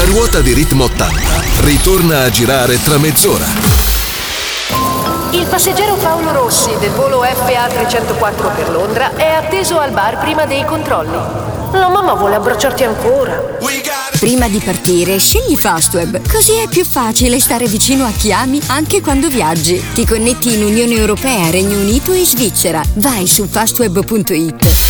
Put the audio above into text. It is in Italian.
ruota di ritmo 80 ritorna a girare tra mezz'ora. Il passeggero Paolo Rossi del volo FA304 per Londra è atteso al bar prima dei controlli. La mamma vuole abbracciarti ancora. Prima di partire, scegli Fastweb, così è più facile stare vicino a chi ami anche quando viaggi. Ti connetti in Unione Europea, Regno Unito e Svizzera. Vai su fastweb.it.